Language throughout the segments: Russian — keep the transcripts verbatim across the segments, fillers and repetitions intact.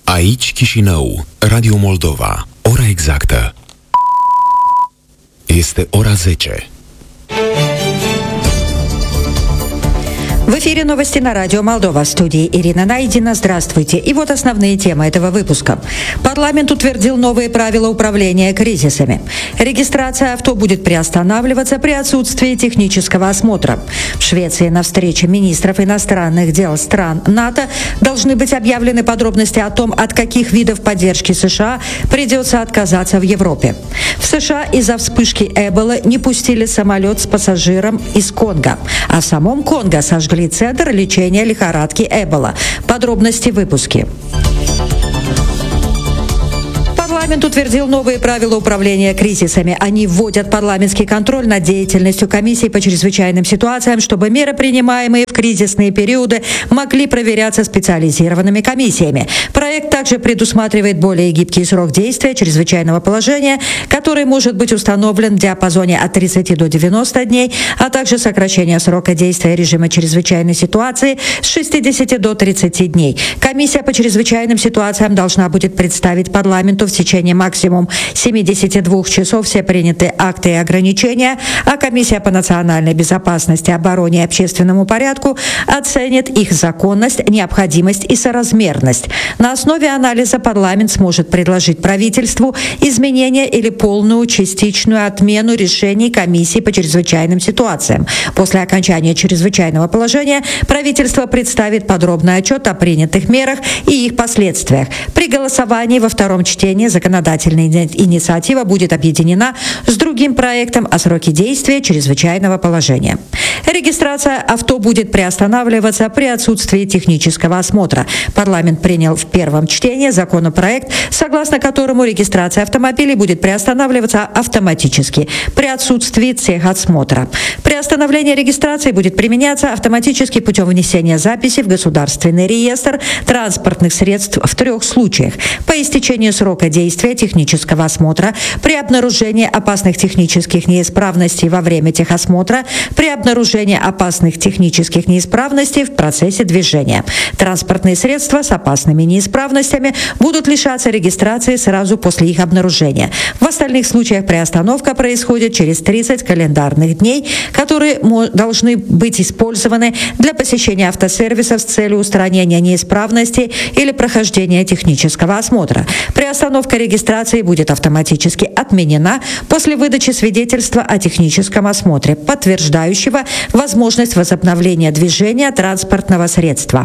Aici Chișinău, Radio Moldova, ora exactă. Este ora zece. В эфире новости на радио Молдова. В студии Ирина Найдина. Здравствуйте. И вот основные темы этого выпуска. Парламент утвердил новые правила управления кризисами. Регистрация авто будет приостанавливаться при отсутствии технического осмотра. В Швеции на встрече министров иностранных дел стран НАТО должны быть объявлены подробности о том, от каких видов поддержки США придется отказаться в Европе. В США из-за вспышки Эболы не пустили самолет с пассажиром из Конго. А в самом Конго сожгли Центр лечения лихорадки Эбола. Подробности в выпуске. Парламент утвердил новые правила управления кризисами. Они вводят парламентский контроль над деятельностью комиссий по чрезвычайным ситуациям, чтобы меры, принимаемые в кризисные периоды, могли проверяться специализированными комиссиями. Проект также предусматривает более гибкий срок действия чрезвычайного положения, который может быть установлен в диапазоне от тридцати до девяноста дней, а также сокращение срока действия режима чрезвычайной ситуации с шестидесяти до тридцати дней. Комиссия по чрезвычайным ситуациям должна будет представить парламенту в течение В течение максимум семидесяти двух часов все принятые акты и ограничения, а комиссия по национальной безопасности, обороне и общественному порядку оценит их законность, необходимость и соразмерность. На основе анализа парламент сможет предложить правительству изменение или полную частичную отмену решений комиссии по чрезвычайным ситуациям. После окончания чрезвычайного положения правительство представит подробный отчет о принятых мерах и их последствиях. При голосовании во втором чтении законодательная инициатива будет объединена с другим проектом о сроке действия чрезвычайного положения. Регистрация авто будет приостанавливаться при отсутствии технического осмотра. Парламент принял в первом чтении законопроект, согласно которому регистрация автомобилей будет приостанавливаться автоматически при отсутствии техосмотра. Приостановление регистрации будет применяться автоматически путем внесения записи в Государственный реестр транспортных средств в трех случаях: по истечении срока действия технического осмотра, при обнаружении опасных технических неисправностей во время техосмотра, при обнаружении опасных технических неисправностей в процессе движения. Транспортные средства с опасными неисправностями будут лишаться регистрации сразу после их обнаружения. В остальных случаях приостановка происходит через тридцать календарных дней, которые должны быть использованы для посещения автосервисов с целью устранения неисправностей или прохождения технического осмотра. Приостановка регистрации будет автоматически отменена после выдачи свидетельства о техническом осмотре, подтверждающего возможность возобновления движения транспортного средства.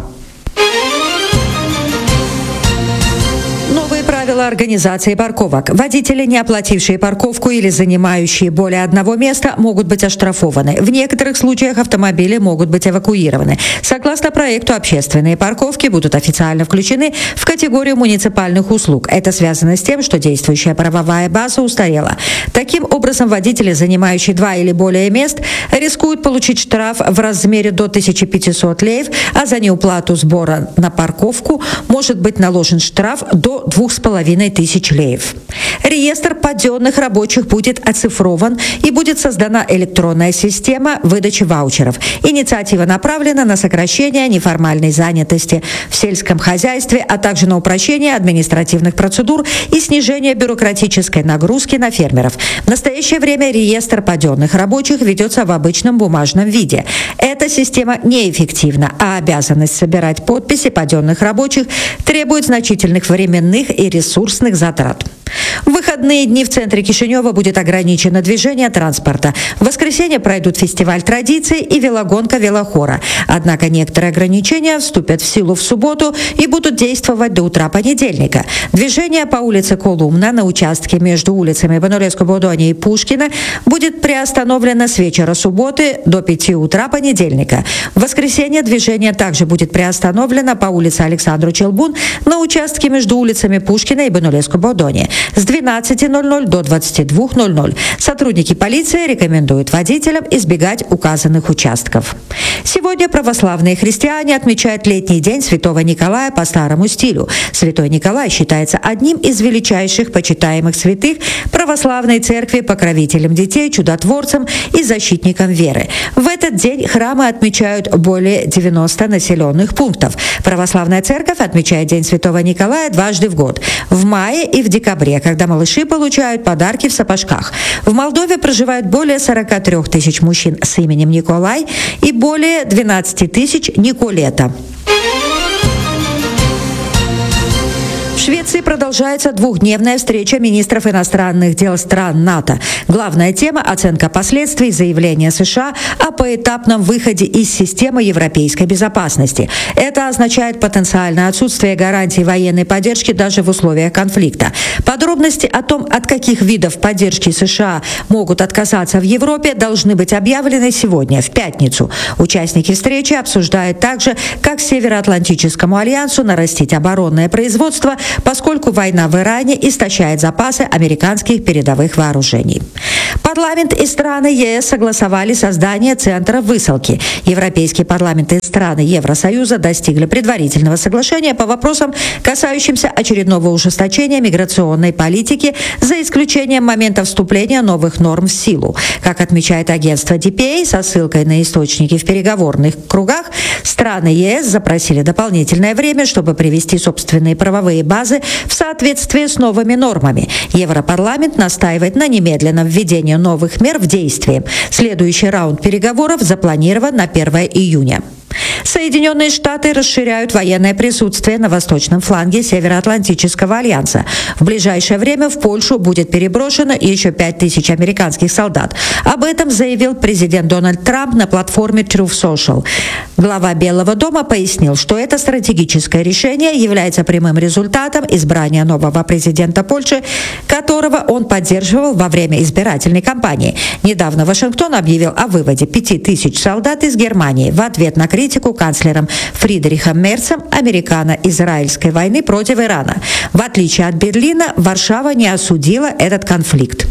Правила организации парковок. Водители, не оплатившие парковку или занимающие более одного места, могут быть оштрафованы. В некоторых случаях автомобили могут быть эвакуированы. Согласно проекту, общественные парковки будут официально включены в категорию муниципальных услуг. Это связано с тем, что действующая правовая база устарела. Таким образом, водители, занимающие два или более мест, рискуют получить штраф в размере до тысячи пятисот леев, а за неуплату сбора на парковку может быть наложен штраф до двух с половиной тысяч леев. Реестр паденных рабочих будет оцифрован и будет создана электронная система выдачи ваучеров. Инициатива направлена на сокращение неформальной занятости в сельском хозяйстве, а также на упрощение административных процедур и снижение бюрократической нагрузки на фермеров. В настоящее время реестр паденных рабочих ведется в обычном бумажном виде. Эта система неэффективна, а обязанность собирать подписи паденных рабочих требует значительных временных и ресурсных затрат. В выходные дни в центре Кишинева будет ограничено движение транспорта. В воскресенье пройдут фестиваль традиций и велогонка велохора. Однако некоторые ограничения вступят в силу в субботу и будут действовать до утра понедельника. Движение по улице Колумна на участке между улицами Банулеско-Бодони и Пушкина будет приостановлено с вечера субботы до пяти утра понедельника. В воскресенье движение также будет приостановлено по улице Александру Челбун на участке между улицами Пушкина и Банулеско-Бодони с двенадцати двенадцати ноль-ноль до двадцати двух ноль-ноль. Сотрудники полиции рекомендуют водителям избегать указанных участков. Сегодня православные христиане отмечают летний день Святого Николая по старому стилю. Святой Николай считается одним из величайших почитаемых святых православной церкви, покровителем детей, чудотворцем и защитником веры. В этот день храмы отмечают более девяноста населенных пунктов. Православная церковь отмечает День Святого Николая дважды в год – в мае и в декабре, когда малыши получают подарки в сапожках. В Молдове проживают более сорока трёх тысяч мужчин с именем Николай и более двенадцати тысяч Николета. В Швеции продолжается двухдневная встреча министров иностранных дел стран НАТО. Главная тема – оценка последствий заявления США о поэтапном выходе из системы европейской безопасности. Это означает потенциальное отсутствие гарантий военной поддержки даже в условиях конфликта. Подробности о том, от каких видов поддержки США могут отказаться в Европе, должны быть объявлены сегодня, в пятницу. Участники встречи обсуждают также, как Североатлантическому альянсу нарастить оборонное производство, поскольку война в Иране истощает запасы американских передовых вооружений. Парламент и страны ЕС согласовали создание центра высылки. Европейский парламент и страны Евросоюза достигли предварительного соглашения по вопросам, касающимся очередного ужесточения миграционной политики, за исключением момента вступления новых норм в силу. Как отмечает агентство ди пи эй со ссылкой на источники в переговорных кругах, страны ЕС запросили дополнительное время, чтобы привести собственные правовые базы в соответствие с новыми нормами. Европарламент настаивает на немедленном введении новых мер в действие. Следующий раунд переговоров запланирован на первое июня. Соединенные Штаты расширяют военное присутствие на восточном фланге Североатлантического альянса. В ближайшее время в Польшу будет переброшено еще пять тысяч американских солдат. Об этом заявил президент Дональд Трамп на платформе Truth Social. Глава Белого дома пояснил, что это стратегическое решение является прямым результатом избрания нового президента Польши, которого он поддерживал во время избирательной кампании. Недавно Вашингтон объявил о выводе пяти тысяч солдат из Германии в ответ на критику канцлером Фридрихом Мерцем американо-израильской войны против Ирана. В отличие от Берлина, Варшава не осудила этот конфликт.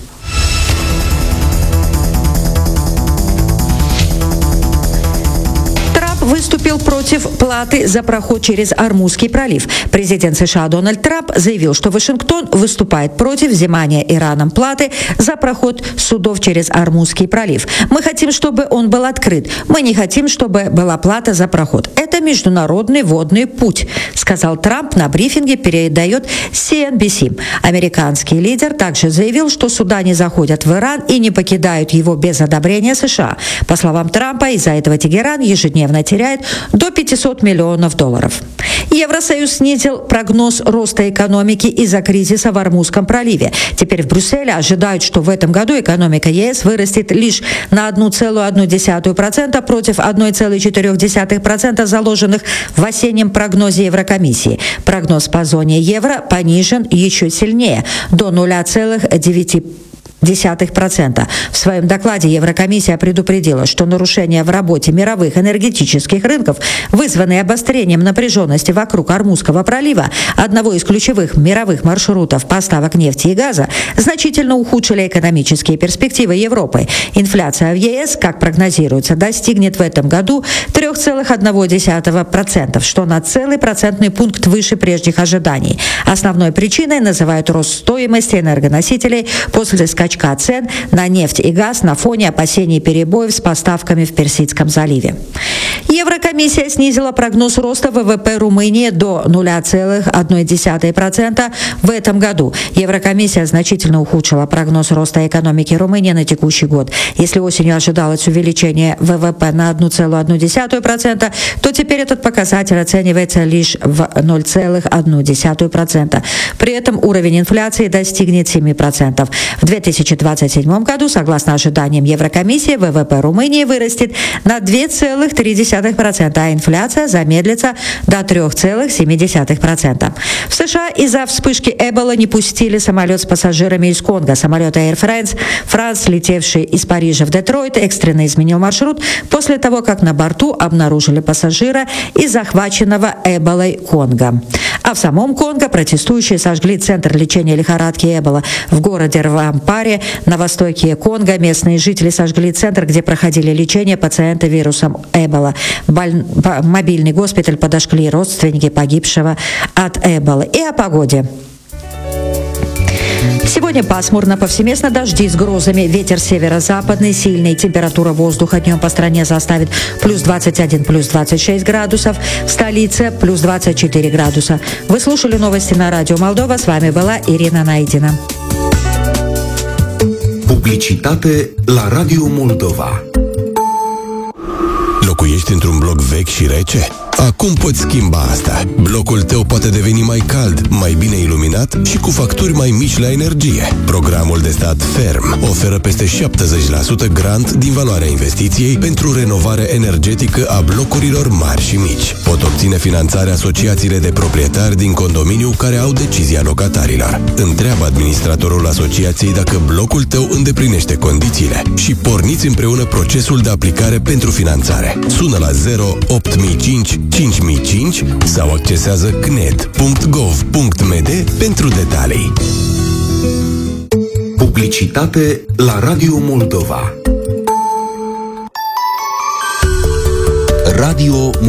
Выступил против платы за проход через Ормузский пролив. Президент США Дональд Трамп заявил, что Вашингтон выступает против взимания Ираном платы за проход судов через Ормузский пролив. Мы хотим, чтобы он был открыт. Мы не хотим, чтобы была плата за проход. Это международный водный путь, сказал Трамп на брифинге, передает си эн би си. Американский лидер также заявил, что суда не заходят в Иран и не покидают его без одобрения США. По словам Трампа, из-за этого Тегеран ежедневно теряет до пятисот миллионов долларов. Евросоюз снизил прогноз роста экономики из-за кризиса в Ормузском проливе. Теперь в Брюсселе ожидают, что в этом году экономика ЕС вырастет лишь на одна целая одна десятая процента против одной целой четырёх десятых процента заложенных в осеннем прогнозе Еврокомиссии. Прогноз по зоне евро понижен еще сильнее, до нуля целых девяти десятых процента. В своем докладе Еврокомиссия предупредила, что нарушения в работе мировых энергетических рынков, вызванные обострением напряженности вокруг Ормузского пролива, одного из ключевых мировых маршрутов поставок нефти и газа, значительно ухудшили экономические перспективы Европы. Инфляция в ЕС, как прогнозируется, достигнет в этом году три целых одна десятая процента, что на целый процентный пункт выше прежних ожиданий. Основной причиной называют рост стоимости энергоносителей после скачка цен на нефть и газ на фоне опасений перебоев с поставками в Персидском заливе. Еврокомиссия снизила прогноз роста вэ вэ пэ Румынии до нуля целых одной десятой процента в этом году. Еврокомиссия значительно ухудшила прогноз роста экономики Румынии на текущий год. Если осенью ожидалось увеличение вэ вэ пэ на одну целую одну десятую процента, то теперь этот показатель оценивается лишь в ноль целых одну десятую процента. При этом уровень инфляции достигнет семи процентов. В две тысячи двадцать седьмом году, согласно ожиданиям Еврокомиссии, вэ вэ пэ Румынии вырастет на два целых три десятых процента, а инфляция замедлится до три целых семь десятых процента. В США из-за вспышки Эбола не пустили самолет с пассажирами из Конго. Самолет Air France, France, летевший из Парижа в Детройт, экстренно изменил маршрут после того, как на борту обнаружили пассажира из захваченного Эболой Конго. А в самом Конго протестующие сожгли центр лечения лихорадки Эбола. В городе Рвампаре на востоке Конго местные жители сожгли центр, где проходили лечение пациента вирусом Эбола. Боль... Мобильный госпиталь подожгли родственники погибшего от Эболы. И о погоде. Сегодня пасмурно, повсеместно дожди с грозами, ветер северо-западный, сильный, температура воздуха днем по стране составит плюс двадцать один, плюс двадцать шесть градусов, в столице плюс двадцать четыре градуса. Вы слушали новости на Радио Молдова, с вами была Ирина Найдина. Publicitate la Radio Moldova. Locuiești într-un bloc vechi și rece? Acum poți schimba asta. Blocul tău poate deveni mai cald, mai bine iluminat și cu facturi mai mici la energie. Programul de stat Ferm oferă peste șaptezeci la sută grant din valoarea investiției pentru renovare energetică a blocurilor mari și mici. Pot obține finanțare asociațiile de proprietari din condominiu care au decizia locatarilor. Întreabă administratorul asociației dacă blocul tău îndeplinește condițiile și porniți împreună procesul de aplicare pentru finanțare. Sună la zero opt mii cinci cinci mii cinci sau accesează c n e d punct gov punct m d pentru detalii. Publicitate la Radio Moldova. Radio